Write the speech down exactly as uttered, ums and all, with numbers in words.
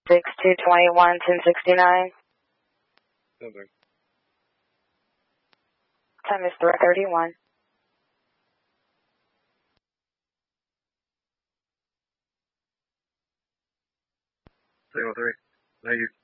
six two twenty-one ten sixty-nine. Okay. Time is three thirty-one. Signal three. Now you